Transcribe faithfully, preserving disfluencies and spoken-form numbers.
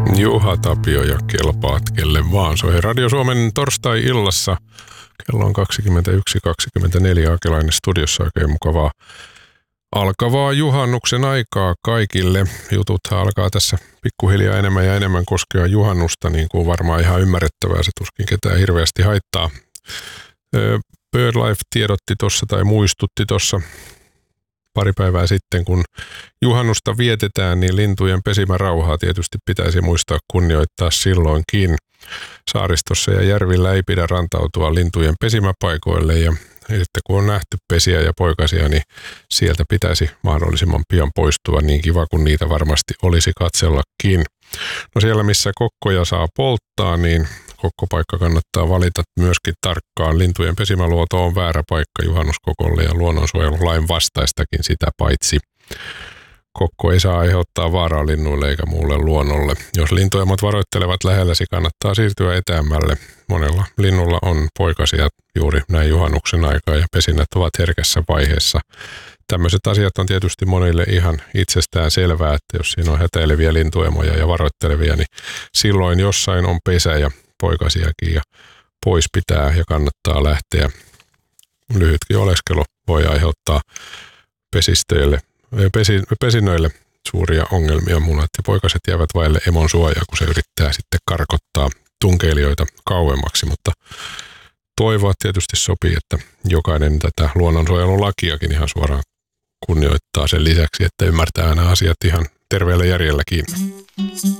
Juha Tapio ja kelpaat kelle vaan. Soi Radio Suomen torstai-illassa. Kello on kaksikymmentäyksi kaksikymmentäneljä. Akelainen studiossa. Oikein mukavaa alkavaa juhannuksen aikaa kaikille. Jutut alkaa tässä pikkuhiljaa enemmän ja enemmän koskea juhannusta, niin kuin varmaan ihan ymmärrettävää. Se tuskin ketään hirveästi haittaa. BirdLife tiedotti tuossa tai muistutti tuossa pari päivää sitten, kun juhannusta vietetään, niin lintujen pesimärauhaa tietysti pitäisi muistaa kunnioittaa silloinkin. Saaristossa ja järvillä ei pidä rantautua lintujen pesimäpaikoille, ja sitten kun on nähty pesiä ja poikasia, niin sieltä pitäisi mahdollisimman pian poistua, niin kiva kuin niitä varmasti olisi katsellakin. No siellä, missä kokkoja saa polttaa, niin kokkopaikka kannattaa valita myöskin tarkkaan. Lintujen pesimäluoto on väärä paikka juhannuskokolle ja luonnonsuojelulain vastaistakin sitä paitsi. Kokko ei saa aiheuttaa vaaraa linnuille eikä muulle luonnolle. Jos lintuemot varoittelevat lähelläsi, kannattaa siirtyä etäämmälle. Monella linnulla on poikasia juuri näin juhannuksen aikaa ja pesinnät ovat herkässä vaiheessa. Tämmöiset asiat on tietysti monille ihan itsestään selvää, että jos siinä on hätäileviä lintuemoja ja varoittelevia, niin silloin jossain on pesä ja poikasiakin ja pois pitää ja kannattaa lähteä. Lyhytkin oleskelu voi aiheuttaa pesistöille, pesi, pesinöille suuria ongelmia. Munat ja poikaset jäävät vaille emon suojaa, kun se yrittää sitten karkottaa tunkeilijoita kauemmaksi, mutta toivoa tietysti sopii, että jokainen tätä luonnonsuojelulakiakin ihan suoraan kunnioittaa sen lisäksi, että ymmärtää nämä asiat ihan terveellä järjelläkin.